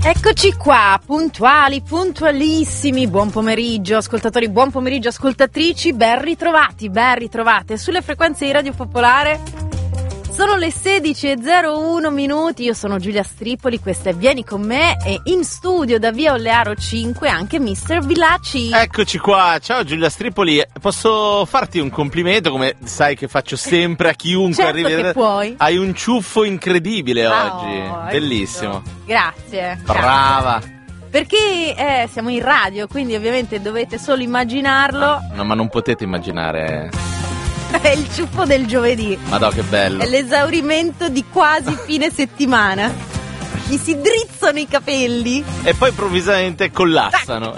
Eccoci qua, puntuali, puntualissimi, buon pomeriggio ascoltatori, buon pomeriggio ascoltatrici, ben ritrovate sulle frequenze di Radio Popolare. Sono le 16:01 minuti, io sono Giulia Stripoli, questa è Vieni con me e in studio da via Ollearo 5 anche Mr. Villacci. Eccoci qua, ciao Giulia Stripoli, posso farti un complimento come sai che faccio sempre a chiunque certo arrivi? Che puoi. Hai un ciuffo incredibile oggi, bellissimo. Grazie. Brava. Perché siamo in radio, quindi ovviamente dovete solo immaginarlo. No, ma non potete immaginare. È il ciuffo del giovedì. Madò che bello. È l'esaurimento di quasi fine settimana. Mi si drizzano i capelli e poi improvvisamente collassano.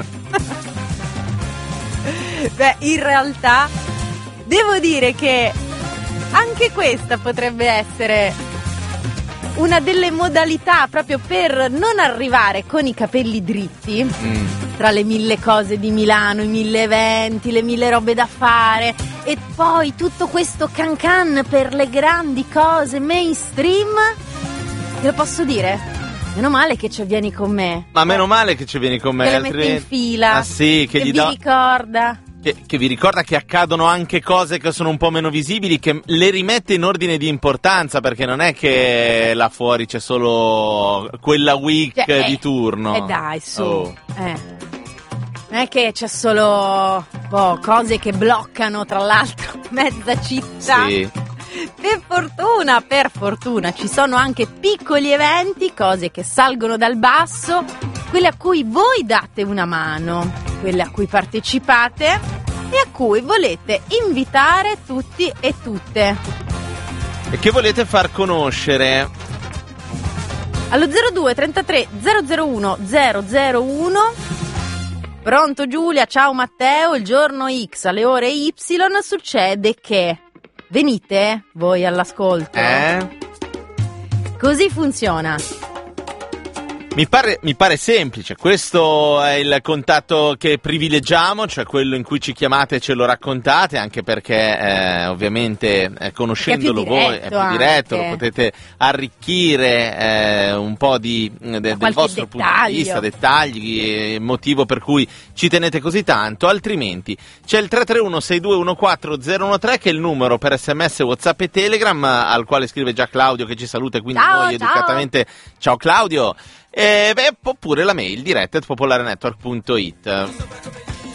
Beh, in realtà devo dire che anche questa potrebbe essere una delle modalità proprio per non arrivare con i capelli dritti. Tra le 1000 cose di Milano, i 1000 eventi, le 1000 robe da fare e poi tutto questo can per le grandi cose mainstream. Te lo posso dire? Meno male che ci vieni con me. Ma meno male che ci vieni con me. Che le mette in fila. Ah sì, che gli vi ricorda. Che vi ricorda che accadono anche cose che sono un po' meno visibili, che le rimette in ordine di importanza, perché non è che là fuori c'è solo quella week di turno. Dai, su. Non è che c'è solo cose che bloccano, tra l'altro, mezza città. Sì. Per fortuna ci sono anche piccoli eventi, cose che salgono dal basso, quelle a cui voi date una mano, quelle a cui partecipate e a cui volete invitare tutti e tutte. E che volete far conoscere? Allo 02 33 001 001. Pronto Giulia, ciao Matteo, il giorno X alle ore Y succede che venite voi all'ascolto? Così funziona. Mi pare semplice, questo è il contatto che privilegiamo, cioè quello in cui ci chiamate e ce lo raccontate, anche perché ovviamente conoscendolo voi è più diretto, lo potete arricchire un po' del vostro punto di vista, dettagli, motivo per cui ci tenete così tanto. Altrimenti c'è il 331-6214-013 che è il numero per SMS, WhatsApp e Telegram, al quale scrive già Claudio che ci saluta, quindi noi educatamente ciao Claudio. Oppure la mail diretta@popolarenetwork.it.